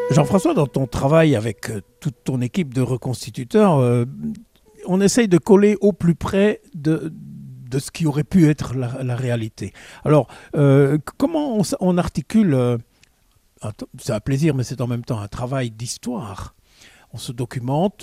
Jean-François, dans ton travail avec toute ton équipe de reconstituteurs, on essaye de coller au plus près de ce qui aurait pu être la réalité. Alors, comment on articule, c'est un plaisir, mais c'est en même temps un travail d'histoire. On se documente.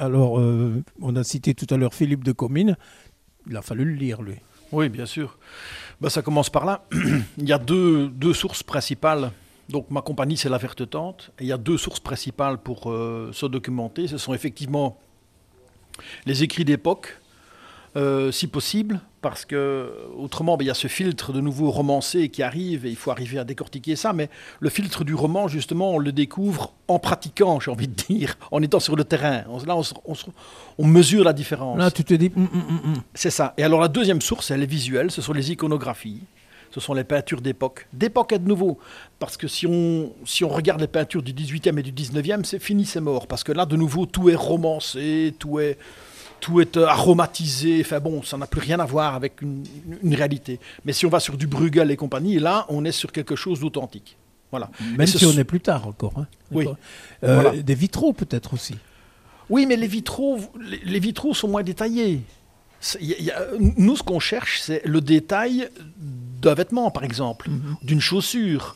On a cité tout à l'heure Philippe de Comines. Il a fallu le lire, lui. Oui, bien sûr. Ça commence par là. Il y a deux sources principales. Donc ma compagnie, c'est La Verte Tente. Et il y a deux sources principales pour se documenter. Ce sont effectivement les écrits d'époque, si possible, parce que autrement, il y a ce filtre de nouveau romancé qui arrive et il faut arriver à décortiquer ça. Mais le filtre du roman, justement, on le découvre en pratiquant, j'ai envie de dire, en étant sur le terrain. Là, on mesure la différence. Là, tu te dis... C'est ça. Et alors la deuxième source, elle est visuelle, ce sont les iconographies. Ce sont les peintures d'époque. D'époque et de nouveau. Parce que si on regarde les peintures du 18e et du 19e, c'est fini, c'est mort. Parce que là, de nouveau, tout est romancé, tout est aromatisé. Enfin bon, ça n'a plus rien à voir avec une réalité. Mais si on va sur du Bruegel et compagnie, là, on est sur quelque chose d'authentique. Voilà. Même si on est plus tard encore. Hein. Oui. Voilà. Des vitraux peut-être aussi. Oui, mais les vitraux sont moins détaillés. Nous, ce qu'on cherche, c'est le détail d'un vêtement, par exemple, d'une chaussure,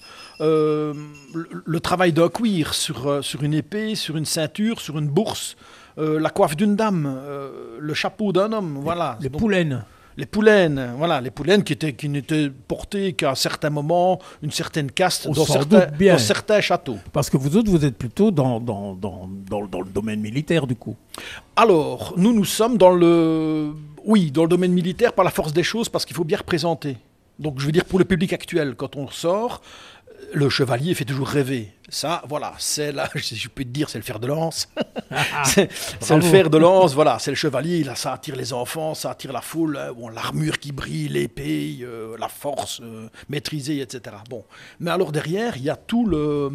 le travail d'un cuir sur une épée, sur une ceinture, sur une bourse, la coiffe d'une dame, le chapeau d'un homme, voilà. Les poulaines. Les poulaines, voilà, les poulaines qui n'étaient portées qu'à certains moments, une certaine caste dans certains châteaux. Parce que vous autres, vous êtes plutôt dans le domaine militaire, du coup. Alors, nous sommes dans le domaine militaire par la force des choses, parce qu'il faut bien représenter. Donc, je veux dire, pour le public actuel, quand on sort, le chevalier fait toujours rêver. Ça, voilà, c'est là, je peux te dire, c'est le fer de lance. c'est le fer de lance, voilà, c'est le chevalier. Là, ça attire les enfants, ça attire la foule. L'armure qui brille, l'épée, la force maîtrisée, etc. Bon, mais alors derrière, il y a toute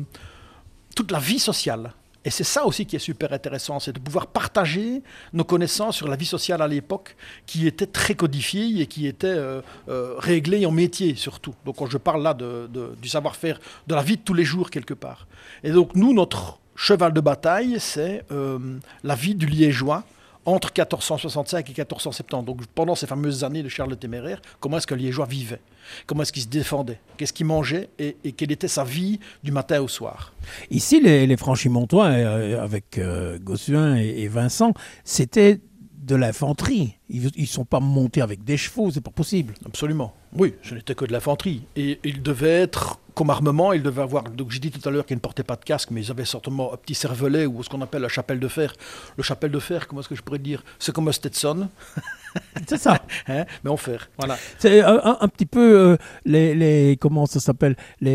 la vie sociale. Et c'est ça aussi qui est super intéressant, c'est de pouvoir partager nos connaissances sur la vie sociale à l'époque, qui était très codifiée et qui était réglée en métier surtout. Donc quand je parle là du savoir-faire, de la vie de tous les jours quelque part. Et donc nous, notre cheval de bataille, c'est la vie du Liégeois entre 1465 et 1470. Donc pendant ces fameuses années de Charles le Téméraire, comment est-ce que le Liégeois vivait ? Comment est-ce qu'il se défendait ? Qu'est-ce qu'il mangeait ? Et quelle était sa vie du matin au soir ? Ici, les Franchimontois, avec Gossuin et Vincent, c'était de l'infanterie. Ils ne sont pas montés avec des chevaux, c'est pas possible. Absolument. Oui, ce n'était que de l'infanterie. Et ils devaient être, comme armement, ils devaient avoir, donc j'ai dit tout à l'heure qu'ils ne portaient pas de casque, mais ils avaient certainement un petit cervelet ou ce qu'on appelle la chapelle de fer. Le chapelle de fer, comment est-ce que je pourrais dire ? C'est comme un Stetson. C'est ça. Mais en fer, voilà. C'est un petit peu comment ça s'appelle,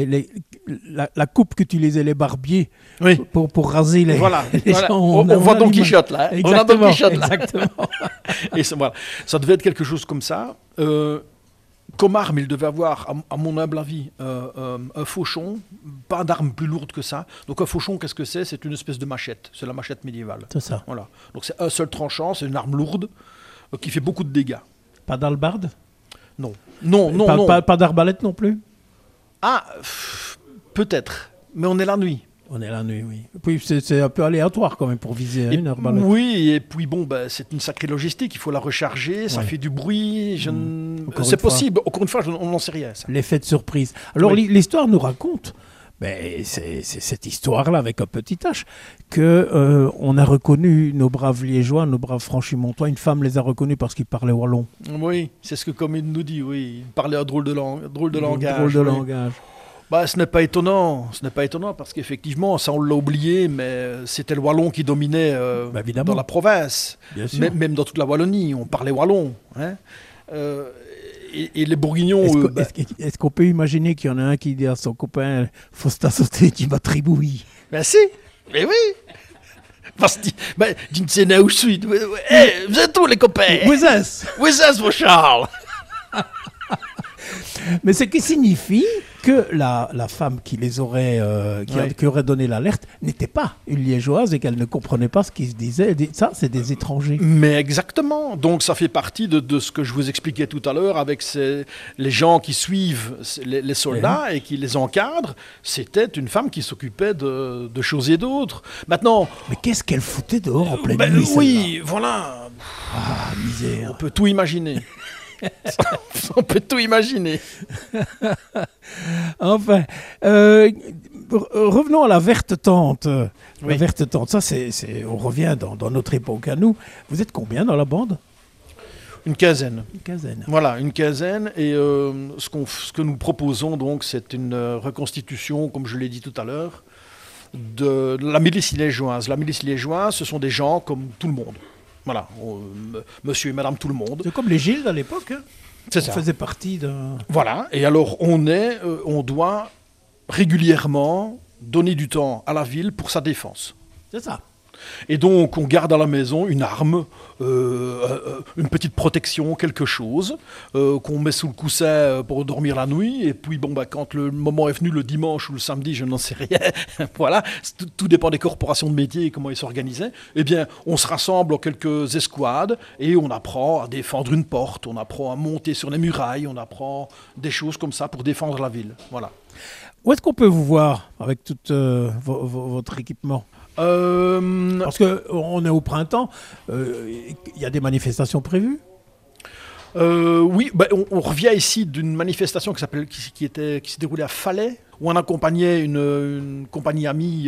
la coupe qu'utilisaient les barbiers pour raser les, les gens. On voit Don Quichotte là. Exactement, on a Don Quichotte là. Exactement. Et voilà. Ça devait être quelque chose comme ça. Comme arme, il devait avoir, à mon humble avis, un fauchon, pas d'arme plus lourde que ça. Donc un fauchon, qu'est-ce que c'est ? C'est une espèce de machette. C'est la machette médiévale. C'est ça. Voilà. Donc c'est un seul tranchant, c'est une arme lourde qui fait beaucoup de dégâts. Pas d'albarde ? Non. Pas d'arbalète non plus ? Ah, peut-être. Mais on est la nuit. On est la nuit, oui. Puis c'est un peu aléatoire quand même pour viser une arbalète. Oui, et puis c'est une sacrée logistique. Il faut la recharger, ça fait du bruit. C'est possible. Encore une fois, on n'en sait rien. Ça. L'effet de surprise. Alors l'histoire nous raconte, c'est cette histoire-là avec un petit H, qu'on a reconnu nos braves Liégeois, nos braves Franchimontois. Une femme les a reconnus parce qu'ils parlaient wallon. Oui, c'est ce que Comines nous dit. Oui, ils parlaient un drôle de langage. Drôle de langage. Ce n'est pas étonnant parce qu'effectivement, ça on l'a oublié, mais c'était le wallon qui dominait dans la province, même dans toute la Wallonie, on parlait wallon. Hein. Et les Bourguignons... Est-ce qu'on peut imaginer qu'il y en a un qui dit à son copain « Faut se sauter, tu vas tribouiller ». Si, mais oui. Parce que, d'une scène où je suis, vous êtes tous les copains. Vous êtes mon Charles. Mais ce qui signifie que la femme qui les aurait, qui aurait donné l'alerte n'était pas une liégeoise et qu'elle ne comprenait pas ce qui se disait. Elle dit, ça, c'est des étrangers. Mais exactement. Donc ça fait partie de ce que je vous expliquais tout à l'heure avec les gens qui suivent les soldats et qui les encadrent. C'était une femme qui s'occupait de choses et d'autres. Maintenant... Mais qu'est-ce qu'elle foutait dehors en pleine nuit, oui, voilà. Ah, misère. On peut tout imaginer. On peut tout imaginer. Enfin, revenons à la verte tente. Oui. La verte tente, ça, on revient dans notre époque à nous. Vous êtes combien dans la bande ? Une quinzaine. Une quinzaine. Voilà, une quinzaine. Et ce que nous proposons, donc, c'est une reconstitution, comme je l'ai dit tout à l'heure, de la milice liégeoise. La milice liégeoise, ce sont des gens comme tout le monde. Voilà, monsieur et madame tout le monde. C'est comme les gildes à l'époque. Hein. C'est ça. On faisait partie d'un... Voilà, et alors on doit régulièrement donner du temps à la ville pour sa défense. C'est ça. Et donc on garde à la maison une arme, une petite protection, quelque chose, qu'on met sous le coussin pour dormir la nuit. Et puis quand le moment est venu, le dimanche ou le samedi, je n'en sais rien, voilà, tout dépend des corporations de métier et comment ils s'organisaient, eh bien on se rassemble en quelques escouades et on apprend à défendre une porte, on apprend à monter sur les murailles, on apprend des choses comme ça pour défendre la ville. Voilà. Où est-ce qu'on peut vous voir avec tout votre équipement ? Parce qu'on est au printemps, il y a des manifestations prévues ? Oui, on revient ici d'une manifestation qui s'est déroulée à Falais, où on accompagnait une compagnie amie,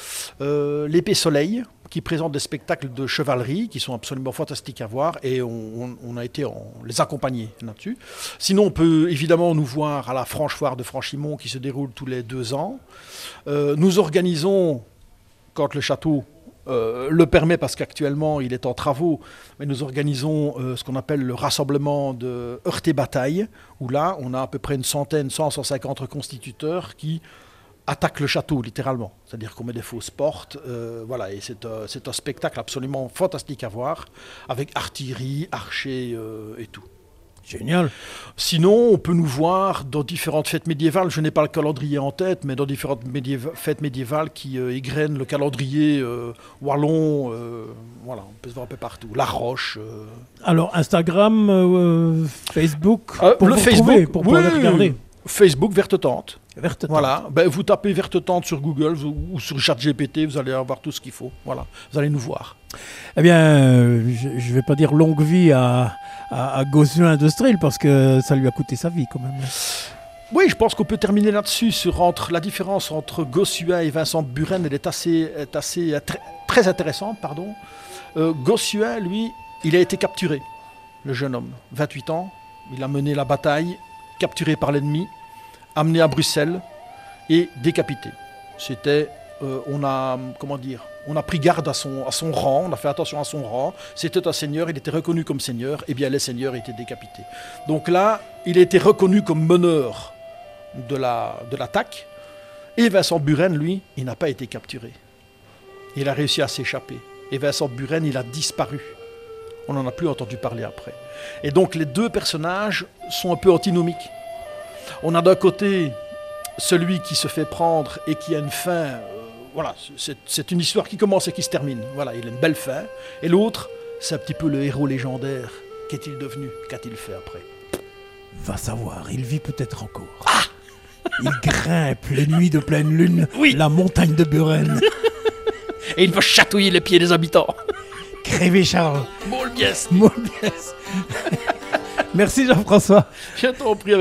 l'Épée Soleil, qui présente des spectacles de chevalerie qui sont absolument fantastiques à voir, et on a été les accompagner là-dessus. Sinon, on peut évidemment nous voir à la Franche Foire de Franchimont qui se déroule tous les 2 ans. Nous organisons, quand le château le permet, parce qu'actuellement il est en travaux, mais nous organisons ce qu'on appelle le rassemblement de Heurté-Bataille, où là on a à peu près 150 reconstituteurs qui attaquent le château littéralement. C'est-à-dire qu'on met des fausses portes, voilà, et c'est un spectacle absolument fantastique à voir, avec artillerie, archers et tout. Génial. Sinon, on peut nous voir dans différentes fêtes médiévales. Je n'ai pas le calendrier en tête, mais dans différentes fêtes médiévales qui égrènent le calendrier wallon. Voilà, on peut se voir un peu partout. La Roche. Alors, Instagram, Facebook, pour le Facebook, pour pouvoir les regarder. Facebook Verte Tente. Verte Tente. Voilà, vous tapez Verte Tente sur Google ou sur ChatGPT, vous allez avoir tout ce qu'il faut. Voilà, vous allez nous voir. Eh bien, je ne vais pas dire longue vie à Gossuin Industriel, parce que ça lui a coûté sa vie quand même. Oui, je pense qu'on peut terminer là-dessus la différence entre Gossuin et Vincent Buren. Elle est très intéressante, pardon. Gossuin, lui, il a été capturé, le jeune homme, 28 ans. Il a mené la bataille, capturé par l'ennemi, amené à Bruxelles et décapité. C'était, on a pris garde à son rang, on a fait attention à son rang. C'était un seigneur, il était reconnu comme seigneur, et bien les seigneurs étaient décapités. Donc là, il a été reconnu comme meneur de l'attaque, et Vincent Buren, lui, il n'a pas été capturé. Il a réussi à s'échapper. Et Vincent Buren, il a disparu. On n'en a plus entendu parler après. Et donc les deux personnages sont un peu antinomiques. On a d'un côté celui qui se fait prendre et qui a une fin... voilà, c'est une histoire qui commence et qui se termine. Voilà, il a une belle fin. Et l'autre, c'est un petit peu le héros légendaire. Qu'est-il devenu ? Qu'a-t-il fait après ? Va savoir, il vit peut-être encore. Ah ! Il grimpe les nuits de pleine lune, oui, la montagne de Buren. Et il va chatouiller les pieds des habitants. Crévé Charles. Molbiès. Merci Jean-François. Je t'en prie.